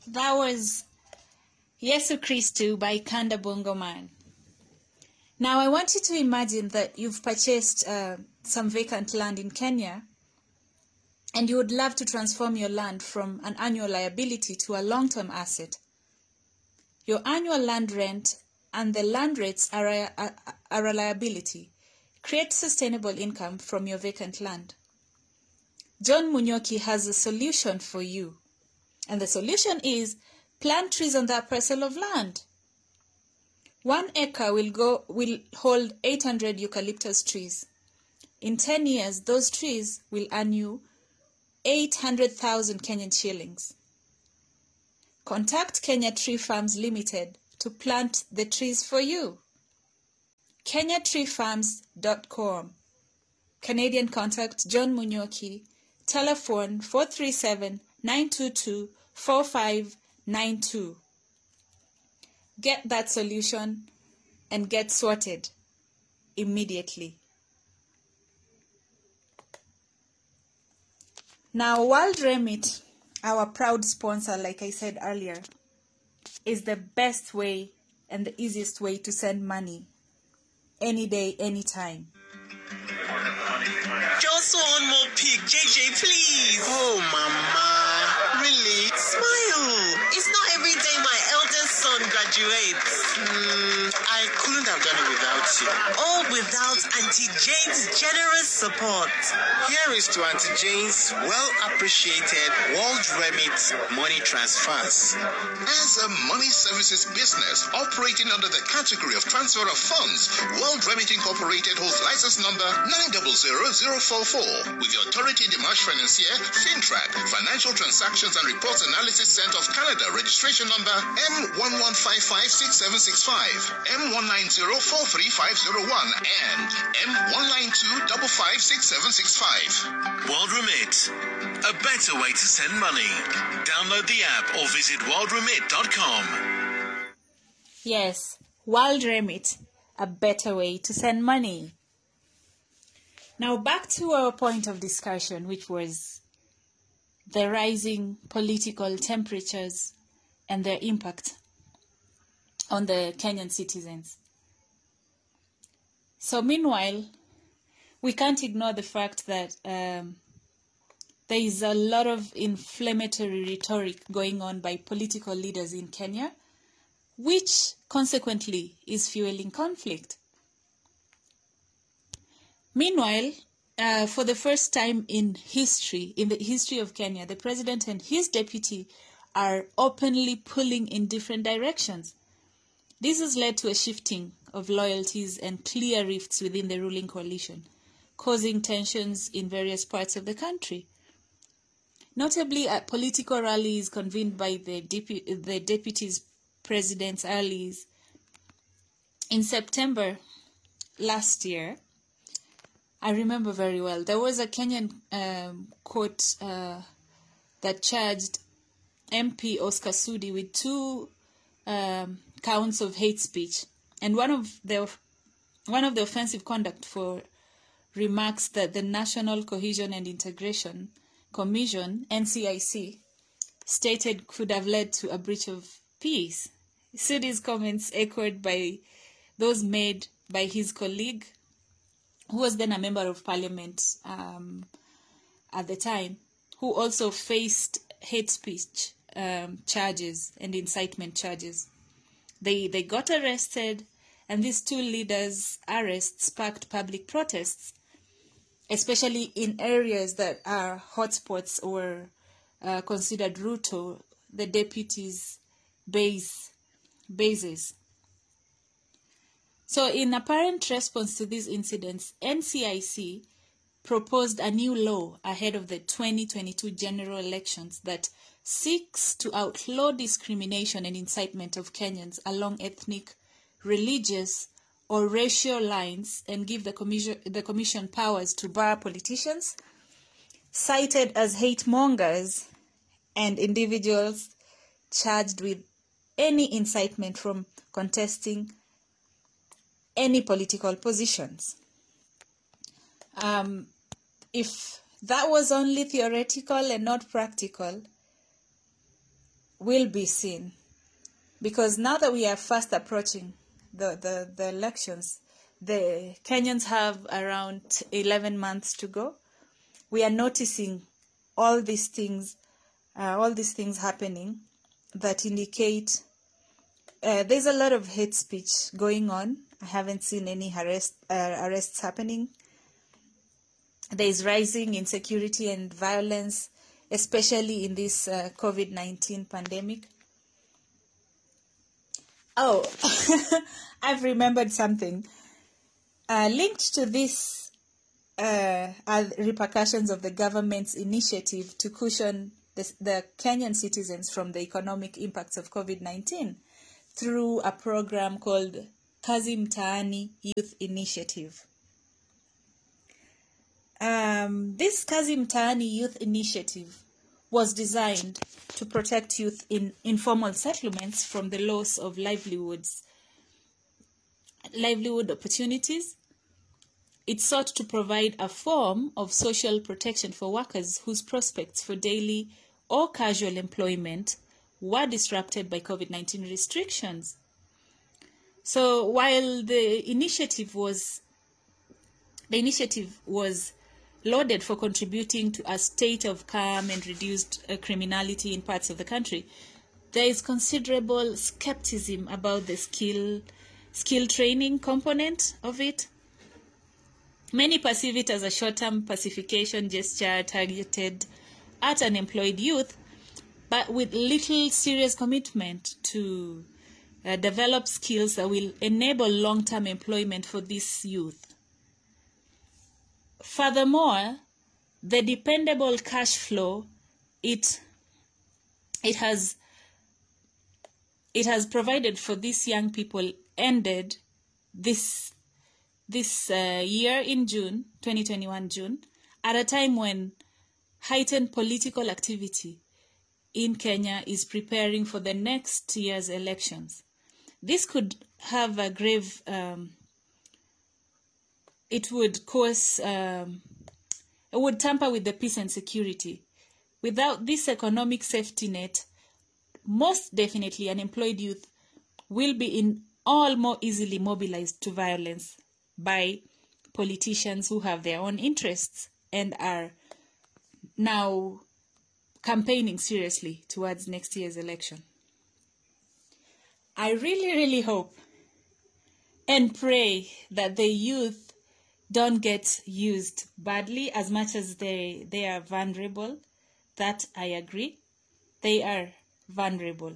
That was Yesu Kristu by Kanda Bongo Man. Now, I want you to imagine that you've purchased some vacant land in Kenya, and you would love to transform your land from an annual liability to a long-term asset. Your annual land rent and the land rates are a liability. Create sustainable income from your vacant land. John Munyoki has a solution for you. And the solution is plant trees on that parcel of land. 1 acre will hold 800 eucalyptus trees. In 10 years, those trees will earn you 800,000 Kenyan shillings. Contact Kenya Tree Farms Limited to plant the trees for you. kenyatreefarms.com. Canadian contact John Munyoki. Telephone 437-922-4592. Get that solution and get sorted immediately. Now, World Remit, our proud sponsor, like I said earlier, is the best way and the easiest way to send money any day, anytime. Just one more pic, JJ, please. Oh, Mama. Really? Smile. It's not every day my eldest son graduates. I couldn't have done it without you. All without Auntie Jane's generous support. Here is to Auntie Jane's well-appreciated World Remit money transfers. As a money services business operating under the category of transfer of funds, World Remit Incorporated holds license number 900044 with the Autorité des Marchés Financiers, FINTRAC, Financial Transactions and Reports Analysis Center of Canada, registration number M11556765, M19043501, and M192556765. World Remit, a better way to send money. Download the app or visit worldremit.com. Yes, World Remit, a better way to send money. Now back to our point of discussion, which was the rising political temperatures and their impact on the Kenyan citizens. So meanwhile, we can't ignore the fact that there is a lot of inflammatory rhetoric going on by political leaders in Kenya, which consequently is fueling conflict. Meanwhile, for the first time in the history of Kenya, the president and his deputy are openly pulling in different directions. This has led to a shifting of loyalties and clear rifts within the ruling coalition, causing tensions in various parts of the country. Notably, at political rallies convened by the deputy president's rallies in September last year, I remember very well, there was a Kenyan court that charged MP Oscar Sudi with 2 counts of hate speech, and one of the offensive conduct for remarks that the National Cohesion and Integration Commission, NCIC, stated could have led to a breach of peace. Sudi's comments echoed by those made by his colleague, who was then a member of parliament at the time, who also faced hate speech charges and incitement charges. They got arrested, and these 2 leaders' arrests sparked public protests, especially in areas that are hotspots or considered Ruto, the deputy's bases. So in apparent response to these incidents, NCIC proposed a new law ahead of the 2022 general elections that seeks to outlaw discrimination and incitement of Kenyans along ethnic, religious, or racial lines, and give the commission powers to bar politicians cited as hate mongers and individuals charged with any incitement from contesting any political positions. If that was only theoretical and not practical, will be seen. Because now that we are fast approaching the elections, the Kenyans have around 11 months to go. We are noticing all these things happening that indicate there's a lot of hate speech going on. I haven't seen any arrests happening. There is rising insecurity and violence, especially in this COVID-19 pandemic. Oh, I've remembered something. Linked to this are repercussions of the government's initiative to cushion the Kenyan citizens from the economic impacts of COVID-19 through a program called Kazi Mtaani Youth Initiative. This Kazi Mtaani Youth Initiative was designed to protect youth in informal settlements from the loss of livelihood opportunities. It sought to provide a form of social protection for workers whose prospects for daily or casual employment were disrupted by COVID-19 restrictions. So while the initiative was lauded for contributing to a state of calm and reduced criminality in parts of the country, there is considerable skepticism about the skill training component of it. Many perceive it as a short-term pacification gesture targeted at unemployed youth, but with little serious commitment to develop skills that will enable long-term employment for this youth. Furthermore, the dependable cash flow it has provided for these young people ended this year in June 2021, at a time when heightened political activity in Kenya is preparing for the next year's elections. This could have a grave it would tamper with the peace and security. Without this economic safety net, most definitely unemployed youth will be all more easily mobilized to violence by politicians who have their own interests and are now campaigning seriously towards next year's election. I really, really hope and pray that the youth don't get used badly as much as they are vulnerable. That I agree. They are vulnerable.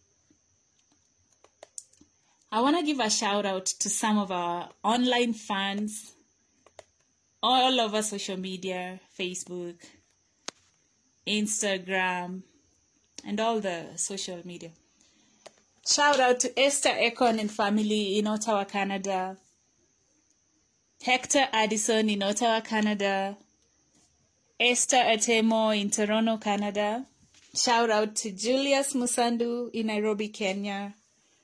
I want to give a shout out to some of our online fans all over social media, Facebook, Instagram, and all the social media. Shout out to Esther Ekon and family in Ottawa, Canada. Hector Addison in Ottawa, Canada. Esther Atemo in Toronto, Canada. Shout out to Julius Musandu in Nairobi, Kenya.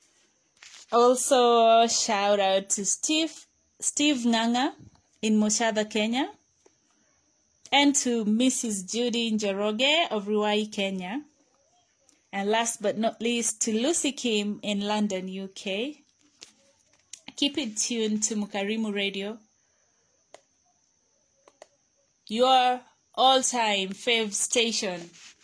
Also, shout out to Steve Nganga in Moshadha, Kenya. And to Mrs. Judy Njoroge of Ruai, Kenya. And last but not least, to Lucy Kim in London, UK. Keep it tuned to Mukarimu Radio, your all-time fave station.